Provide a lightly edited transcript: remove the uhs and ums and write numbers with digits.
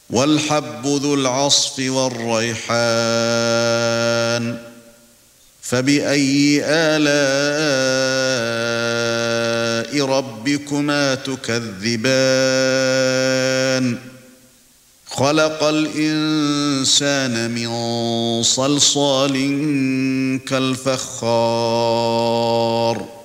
وَالْحَبُّ ذُو الْعَصْفِ وَالرَّيْحَانُ فَبِأَيِّ آلَاءِ رَبِّكُمَا تُكَذِّبَانِ خَلَقَ الْإِنسَانَ مِنْ صَلْصَالٍ كَالْفَخَّارِ